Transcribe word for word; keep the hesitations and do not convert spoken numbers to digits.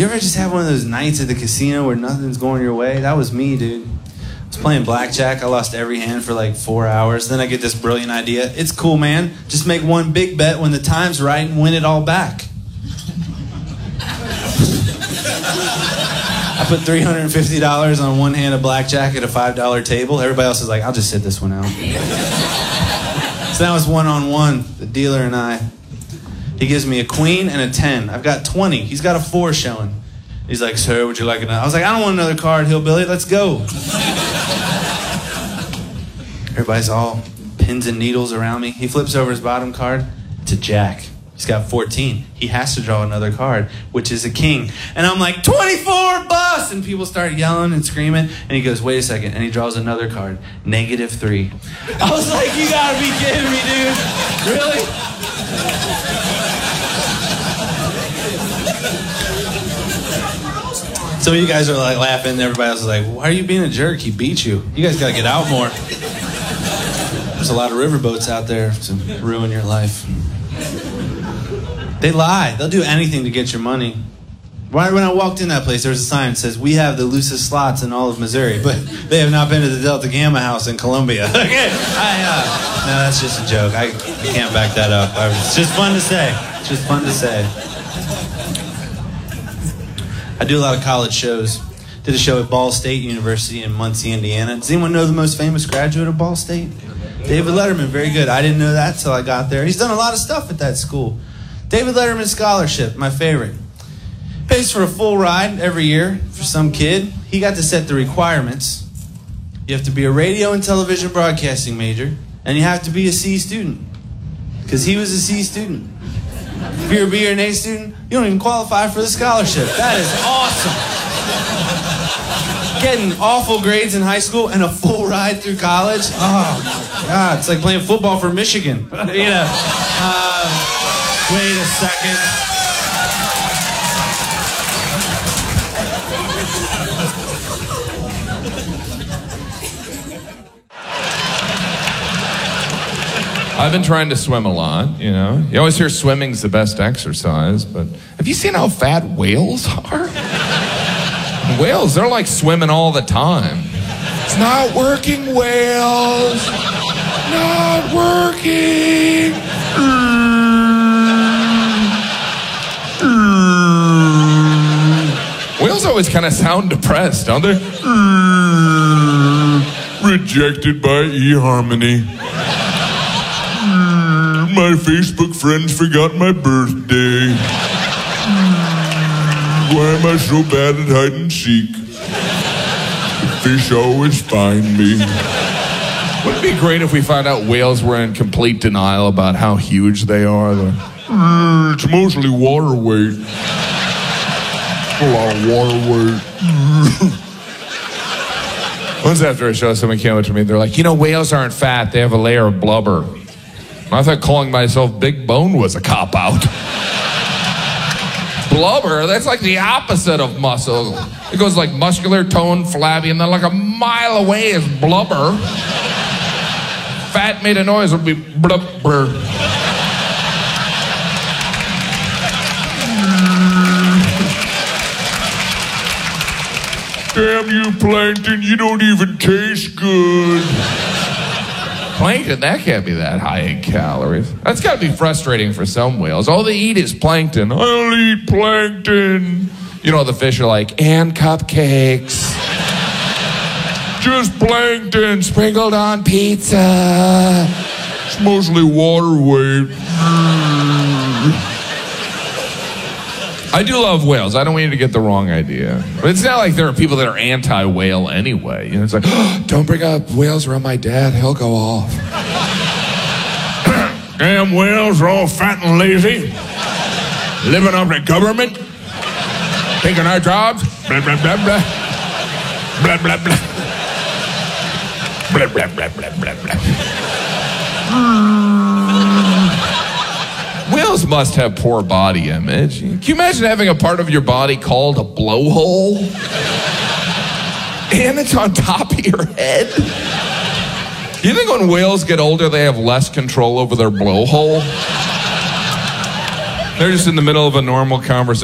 You ever just have one of those nights at the casino where nothing's going your way? That was me, dude. I was playing blackjack. I lost every hand for like four hours. Then I get this brilliant idea. It's cool, man. Just make one big bet when the time's right and win it all back. I put three hundred fifty dollars on one hand of blackjack at a five dollar table. Everybody else is like, I'll just sit this one out. So now it's one-on-one, the dealer and I. He gives me a queen and a ten. I've got twenty. He's got a four showing. He's like, sir, would you like another? I was like, I don't want another card, hillbilly. Let's go. Everybody's all pins and needles around me. He flips over his bottom card. It's a jack. He's got fourteen. He has to draw another card, which is a king. And I'm like, twenty-four bust! And people start yelling and screaming. And he goes, wait a second. And he draws another card. Negative three. I was like, you gotta be kidding me, dude. Really? So you guys are like laughing. Everybody else is like, why are you being a jerk? He beat you. You guys gotta get out more. There's a lot of riverboats out there to ruin your life. They lie. They'll do anything to get your money. Right when I walked in that place, there was a sign that says, we have the loosest slots in all of Missouri, but they have not been to the Delta Gamma House in Columbia. Okay. I, uh, no, that's just a joke. I, I can't back that up. I, it's just fun to say. It's just fun to say. I do a lot of college shows. Did a show at Ball State University in Muncie, Indiana. Does anyone know the most famous graduate of Ball State? David Letterman. Very good. I didn't know that until I got there. He's done a lot of stuff at that school. David Letterman Scholarship, my favorite. Pays for a full ride every year for some kid. He got to set the requirements. You have to be a radio and television broadcasting major, and you have to be a C student, because he was a C student. If you're a B or an A student, you don't even qualify for the scholarship. That is awesome. Getting awful grades in high school and a full ride through college. Oh, God, it's like playing football for Michigan. You know. Uh, Wait a second. I've been trying to swim a lot, you know. You always hear swimming's the best exercise, but have you seen how fat whales are? Whales, they're like swimming all the time. It's not working, whales. Not working. Whales always kind of sound depressed, don't they? Rejected by eHarmony. My Facebook friends forgot my birthday. Why am I so bad at hide and seek? The fish always find me. Wouldn't it be great if we found out whales were in complete denial about how huge they are? Mm, it's mostly water weight. A lot of water weight. Once after a show, someone came up to me. They're like, you know, whales aren't fat. They have a layer of blubber. I thought calling myself big bone was a cop-out. Blubber, that's like the opposite of muscle. It goes like muscular, toned, flabby, and then like a mile away is blubber. Fat made a noise would be blubber. Damn you, plankton, you don't even taste good. Plankton, that can't be that high in calories. That's got to be frustrating for some whales. All they eat is plankton. I'll eat plankton. You know, the fish are like, and cupcakes. Just plankton sprinkled on pizza. It's mostly water weight. I do love whales. I don't want you to get the wrong idea. But it's not like there are people that are anti-whale anyway. You know, it's like, oh, don't bring up whales around my dad. He'll go off. Damn whales are all fat and lazy. Living up to government. Taking our jobs. Blah, blah, blah, blah. Blah, blah, blah. Blah, blah, blah, blah, blah, blah. Whales must have poor body image. Can you imagine having a part of your body called a blowhole? And it's on top of your head? You think when whales get older, they have less control over their blowhole? They're just in the middle of a normal conversation.